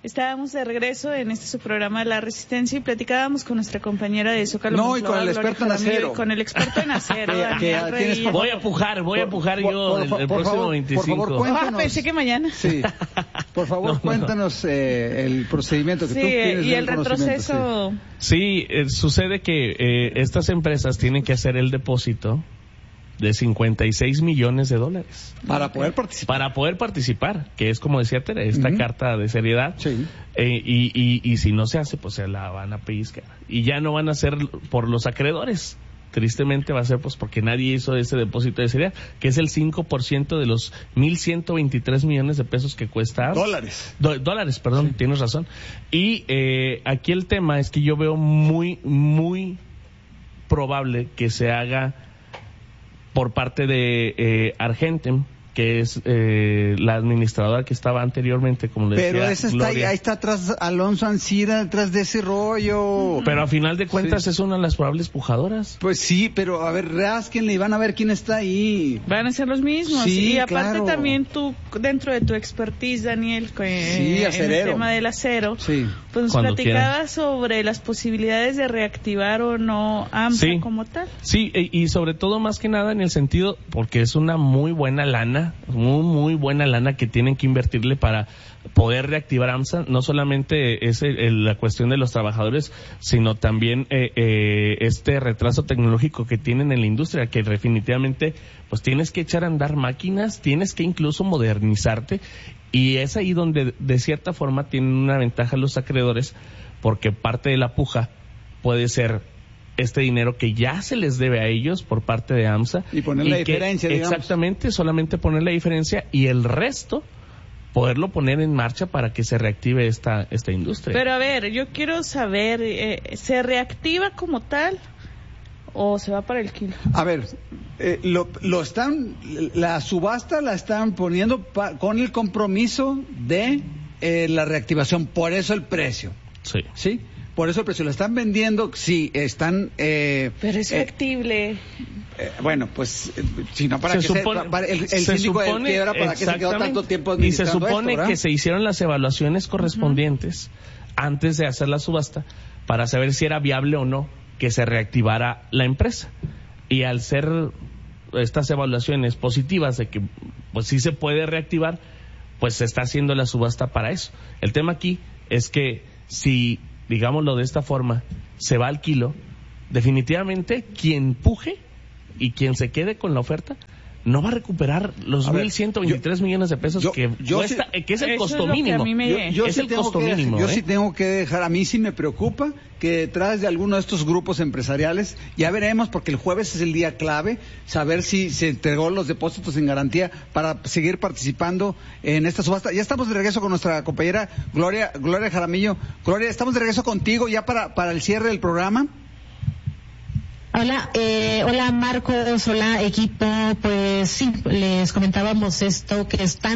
Estábamos de regreso en este su programa La Resistencia y platicábamos con nuestra compañera de Zócalo. No, y con el experto en acero. Con el experto en acero, Daniel Reyes. Voy a pujar yo el próximo 25. Por favor, cuéntanos. Pensé que mañana. Sí. Por favor, cuéntanos el procedimiento que tú tienes. Y el retroceso. Sí, sucede que estas empresas tienen que hacer el depósito de 56 millones de dólares. Para poder participar. Para poder participar, que es como decía Tere, esta carta de seriedad. Sí. Y si no se hace, pues se la van a pellizcar. Y ya no van a ser por los acreedores. Tristemente va a ser pues porque nadie hizo ese depósito de seriedad, que es el 5% de los 1,123 millones de pesos que cuesta. Dólares. Dólares, perdón, sí. Tienes razón. Y aquí el tema es que yo veo muy, muy probable que se haga por parte de Argentem, que es la administradora que estaba anteriormente, como le decía. Pero esa está ahí está atrás Alonso Ancira, detrás de ese rollo. Pero a final de cuentas es una de las probables pujadoras. Pues sí, pero a ver, rásquenle y van a ver quién está ahí. Van a ser los mismos. Sí, y aparte claro. También tú, dentro de tu expertise, Daniel, en el tema del acero, sí. Pues nos Cuando platicabas sobre las posibilidades de reactivar o no AMSA como tal. Sí, y sobre todo más que nada en el sentido, porque es una muy buena lana, muy buena lana que tienen que invertirle para poder reactivar AMSA. No solamente es la cuestión de los trabajadores, sino también este retraso tecnológico que tienen en la industria, que definitivamente pues tienes que echar a andar máquinas, tienes que incluso modernizarte, y es ahí donde de cierta forma tienen una ventaja los acreedores, porque parte de la puja puede ser este dinero que ya se les debe a ellos por parte de AMSA. Y poner la diferencia, digamos. Exactamente, solamente poner la diferencia y el resto poderlo poner en marcha para que se reactive esta industria. Pero a ver, yo quiero saber, ¿se reactiva como tal o se va para el kilo? A ver, la subasta la están poniendo con el compromiso de la reactivación, por eso el precio. Sí. Por eso el precio lo están vendiendo, sí, están... pero es factible. Bueno, pues, si no, para el síndico de quiebra, ¿para qué se quedó tanto tiempo administrando esto? Y se supone esto, que se hicieron las evaluaciones correspondientes antes de hacer la subasta para saber si era viable o no que se reactivara la empresa. Y al ser estas evaluaciones positivas de que pues sí se puede reactivar, pues se está haciendo la subasta para eso. El tema aquí es que si, digámoslo de esta forma, se va al kilo, definitivamente quien puje y quien se quede con la oferta no va a recuperar los 1,123 millones de pesos que cuesta, que es el costo mínimo. Es el costo mínimo. Yo sí tengo que dejar, a mí sí me preocupa que detrás de alguno de estos grupos empresariales, ya veremos, porque el jueves es el día clave, saber si se entregó los depósitos en garantía para seguir participando en esta subasta. Ya estamos de regreso con nuestra compañera Gloria Jaramillo. Gloria, estamos de regreso contigo ya para el cierre del programa. Hola Marcos, hola equipo, pues sí, les comentábamos esto que están